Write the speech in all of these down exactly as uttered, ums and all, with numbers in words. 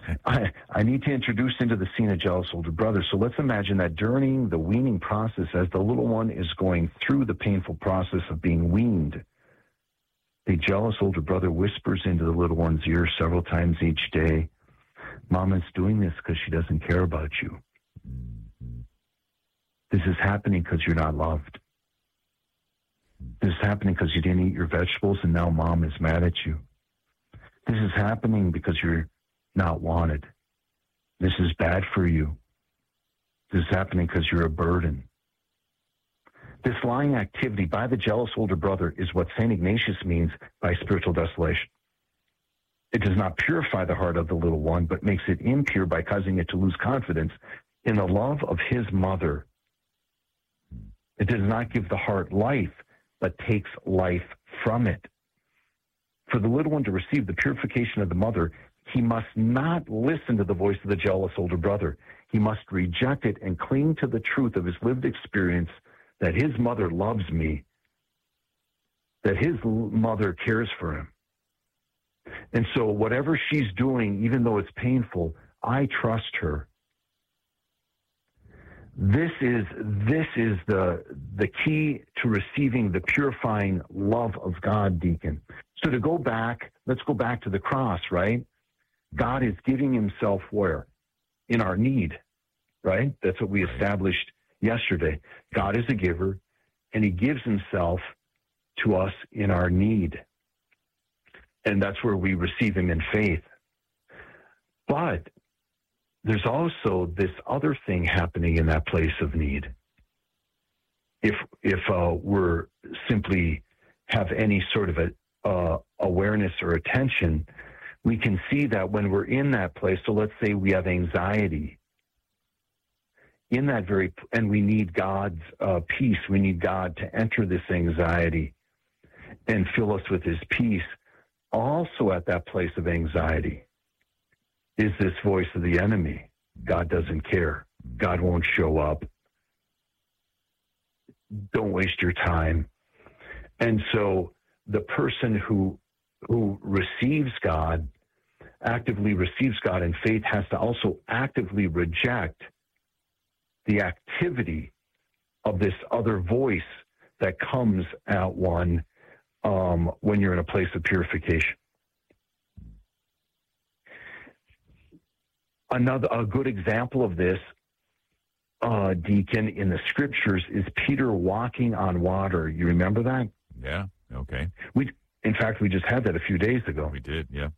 I, I need to introduce into the scene a jealous older brother. So let's imagine that during the weaning process, as the little one is going through the painful process of being weaned, the jealous older brother whispers into the little one's ear several times each day, Mama's doing this because she doesn't care about you. This is happening because you're not loved. This is happening because you didn't eat your vegetables and now Mom is mad at you. This is happening because you're not wanted. This is bad for you. This is happening because you're a burden. This lying activity by the jealous older brother is what Saint Ignatius means by spiritual desolation. It does not purify the heart of the little one, but makes it impure by causing it to lose confidence in the love of his mother. It does not give the heart life, but takes life from it. For the little one to receive the purification of the mother, he must not listen to the voice of the jealous older brother. He must reject it and cling to the truth of his lived experience that his mother loves me, that his mother cares for him. And so whatever she's doing, even though it's painful, I trust her. This is this is the the key to receiving the purifying love of God, Deacon. So to go back, let's go back to the cross, right? God is giving himself where? In our need, right? That's what we established yesterday. God is a giver, and he gives himself to us in our need. And that's where we receive him in faith. But there's also this other thing happening in that place of need. If if uh, we're simply have any sort of a uh, awareness or attention, we can see that when we're in that place, so let's say we have anxiety, in that very, and we need God's uh, peace, we need God to enter this anxiety and fill us with his peace. Also at that place of anxiety is this voice of the enemy. God doesn't care. God won't show up. Don't waste your time. And so the person who who receives God, actively receives God in faith, has to also actively reject the activity of this other voice that comes at one um, when you're in a place of purification. Another a good example of this, uh, Deacon, in the scriptures is Peter walking on water. You remember that? Yeah. Okay. We, in fact, we just had that a few days ago. We did. Yeah.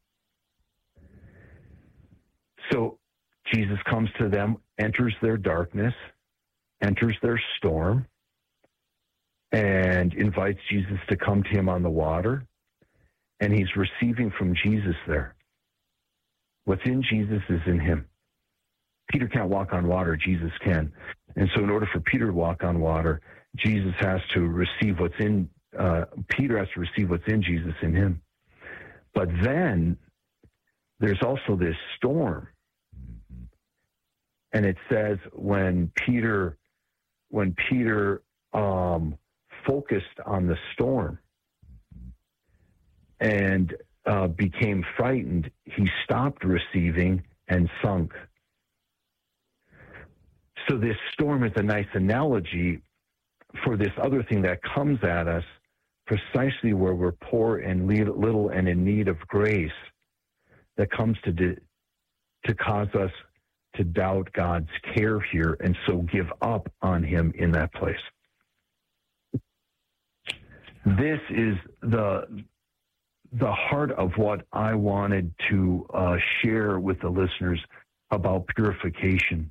So Jesus comes to them, enters their darkness, enters their storm, and invites Jesus to come to him on the water. And he's receiving from Jesus there. What's in Jesus is in him. Peter can't walk on water, Jesus can. And so in order for Peter to walk on water, Jesus has to receive what's in, uh, Peter has to receive what's in Jesus in him. But then there's also this storm. And it says when Peter, when Peter um, focused on the storm and uh, became frightened, he stopped receiving and sunk. So this storm is a nice analogy for this other thing that comes at us precisely where we're poor and little and in need of grace, that comes to de- to cause us to doubt God's care here and so give up on him in that place. This is the the heart of what I wanted to uh, share with the listeners about purification.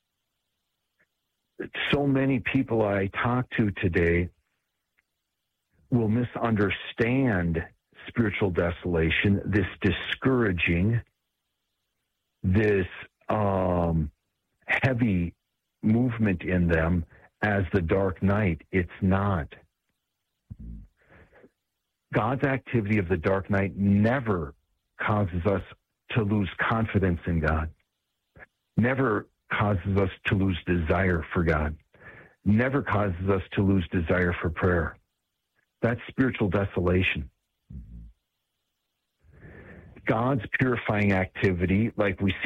So many people I talk to today will misunderstand spiritual desolation, this discouraging, this um, heavy movement in them as the dark night. It's not. God's activity of the dark night never causes us to lose confidence in God, never causes us to lose desire for God, never causes us to lose desire for prayer. That's spiritual desolation. God's purifying activity, like we see